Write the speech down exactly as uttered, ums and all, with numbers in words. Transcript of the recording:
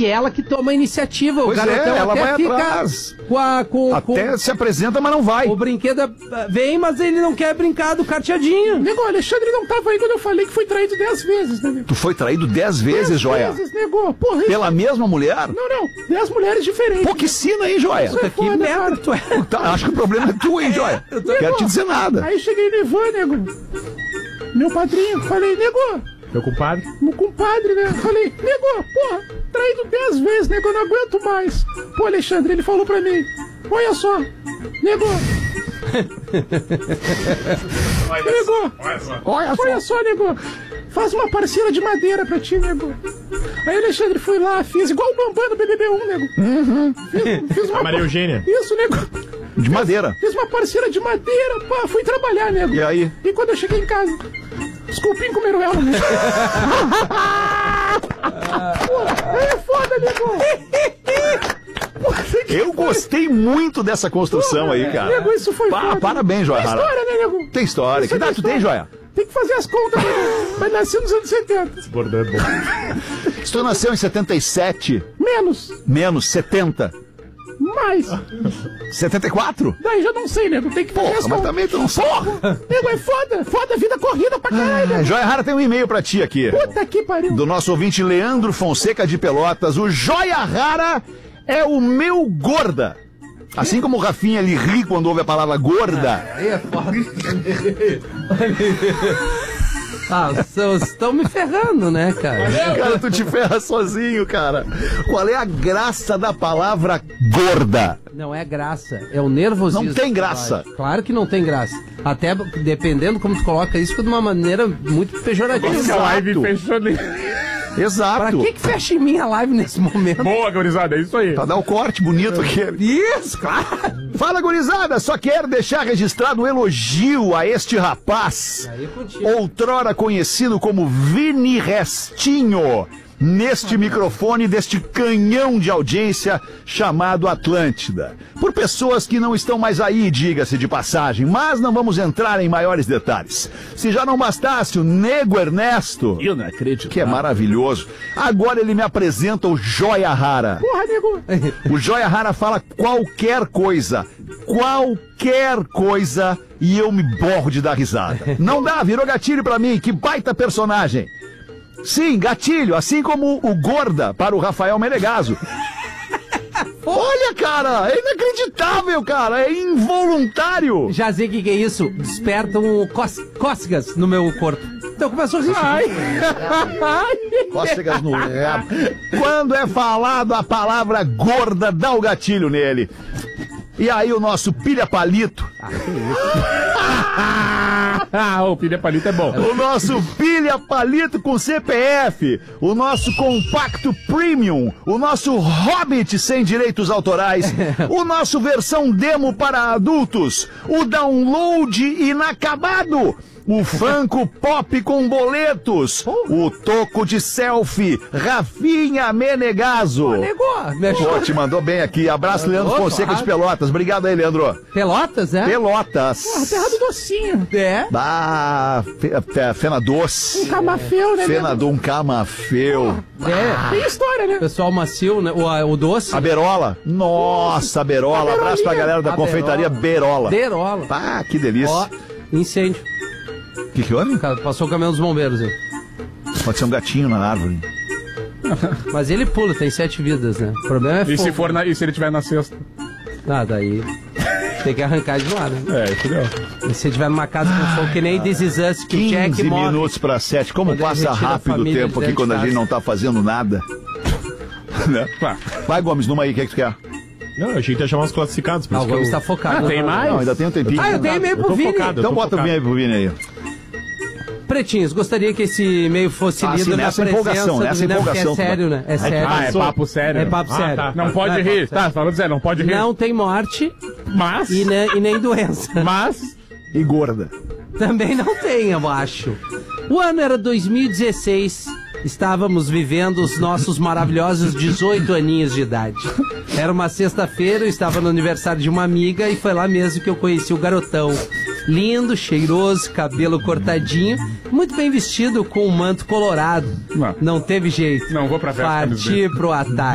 E ela que toma a iniciativa. Pois o garotão é, ela até vai fica atrás. Com a, com, Até com... se apresenta, mas não vai. O brinquedo vem, mas ele não quer brincar do carteadinho. Nego, o Alexandre não tava aí quando eu falei que foi traído dez vezes, né, nego? Tu foi traído dez vezes, Dez Joia? vezes, nego. Porra, Pela mesma mulher? Não, não. Dez mulheres diferentes. Pô, que sina, hein, Joia? Isso é Que foda, merda cara. tu é. Tá, acho que o problema é tu, hein, Joia? Quero te dizer nada. Aí cheguei no Ivan, nego. Meu padrinho. Falei, nego. Meu compadre. Meu compadre, né? Falei, nego, porra, traído dez vezes, nego, eu não aguento mais. Pô, Alexandre, ele falou pra mim, olha só, nego. Nego, olha só, olha só, nego. Faz uma parceira de madeira pra ti, nego. Aí, Alexandre, fui lá, fiz igual o Bambam do B B B um, nego. Uhum. Fiz, fiz uma Maria Eugênia. Isso, nego. De madeira. Fiz uma parceira de madeira, pá, fui trabalhar, nego. E aí? E quando eu cheguei em casa, os cupim comeram ela, nego. Pô, é foda, nego. Eu gostei muito dessa construção Porra, aí, cara. Nego, isso foi Pa- foda. Parabéns, Joia Tem Rara. história, né, nego? Tem história. Isso Que é idade tu tem, história. Joia? Tem que fazer as contas, nego. Mas nasceu nos anos setenta. Bordão é bom. Se tu nasceu em setenta e sete, Menos. menos setenta, Mais. setenta e quatro? Daí já não sei, nego. Tem que fazer Porra, as mas contas. também tu não porra. Nego, é foda. Foda, vida corrida pra caralho, Ah, nego. Joia Rara tem um e-mail pra ti aqui. Puta que pariu. Do nosso ouvinte Leandro Fonseca de Pelotas. O Joia Rara é o meu gorda. Assim como o Rafinha, ele ri quando ouve a palavra gorda. Aí é foda. Ah, vocês estão me ferrando, né, cara? Cara, tu te ferra sozinho, cara. Qual é a graça da palavra gorda? Não é graça, é o nervosismo. Não tem graça. Claro que não tem graça. Até dependendo como tu coloca isso, fica de uma maneira muito pejorativa. Essa live fechou ali. Exato. Pra que que fecha em mim a live nesse momento? Boa, gurizada, é isso aí. Pra dar o corte bonito aqui. Isso, claro. Fala, gurizada, só quero deixar registrado um elogio a este rapaz, Aí é contigo. outrora conhecido como Vini Restinho, neste microfone deste canhão de audiência chamado Atlântida. Por pessoas que não estão mais aí, diga-se de passagem, mas não vamos entrar em maiores detalhes. Se já não bastasse o Nego Ernesto, Eu não acredito. que é maravilhoso, agora ele me apresenta o Joia Rara. Porra, nego. O Joia Rara fala qualquer coisa, qualquer coisa, e eu me borro de dar risada. Não dá, virou gatilho pra mim, que baita personagem. Sim, gatilho, assim como o Gorda para o Rafael Menegaso. Olha, cara, é inacreditável, cara, é involuntário. Já sei o que, que é isso. Despertam cós cócegas no meu corpo. Então começou a rir. Ai. Cócegas no rabo. Quando é falado a palavra gorda, dá o gatilho nele. E aí o nosso pilha palito, Ah, o pilha palito é bom. o nosso pilha palito com C P F, o nosso compacto premium, o nosso hobbit sem direitos autorais, o nosso versão demo para adultos, o download inacabado, o Funko Pop com boletos, o toco de selfie, Rafinha Menegaso. Negou. Me Pô, achou. te mandou bem aqui. Abraço, Mandou, Leandro Fonseca claro. de Pelotas. Obrigado aí, Leandro. Pelotas, é? Pelotas. Porra, terra do docinho. É. Ah, fe, fe, Fena Um Doce. camafeu, né, Fena nego? do um camafeu. É. Tem história, né? Pessoal macio, né? O, o doce. A Berola. Nossa, a Berola. A Abraço pra Berolinha. galera da A confeitaria Berola. Berola. Ah, que delícia. Ó, incêndio. O que que houve? Cara, passou o caminhão dos bombeiros aí. Pode ser um gatinho na árvore. Mas ele pula, tem sete vidas, né? O problema é E fogo. se, for na, e se ele tiver na sexta? Ah, daí tem que arrancar de lá, né? É, entendeu? E se tiver numa casa com fogo, que nem This Is Us, que o Jack quinze morre. minutos pra sete. Como Quando ele passa retira a rápido o família tempo de aqui dentro quando de a gente casa. não tá fazendo nada. Né? Claro. Vai, Gomes, numa aí. O que é que tu quer? Não, a gente ia chamar os classificados. por Ah, o isso que Gomes eu- tá focado. Ah, tem mais? Não, ainda tem um tempinho. Ah, eu tenho e-mail Eu pro tô Vini. focado. Então eu tô bota o focado. e-mail pro Vini aí. Pretinhos, gostaria que esse e-mail fosse Ah, lido sim, na nessa presença empolgação, do nessa Vini, porque empolgação, é sério, né? É sério. Ah, é papo sério. É papo Ah, sério. tá. Não pode Não é rir. papo Tá, falando sério, não pode rir. Não tem morte Mas, e, ne- e nem doença. mas, E gorda. Também não tem, eu acho. O ano era dois mil e dezesseis. Estávamos vivendo os nossos maravilhosos dezoito aninhos de idade. Era uma sexta-feira, eu estava no aniversário de uma amiga e foi lá mesmo que eu conheci o garotão. Lindo, cheiroso, cabelo cortadinho, muito bem vestido com um manto colorado. Não. Não teve jeito. Não vou pra festa, Parti pro ataque.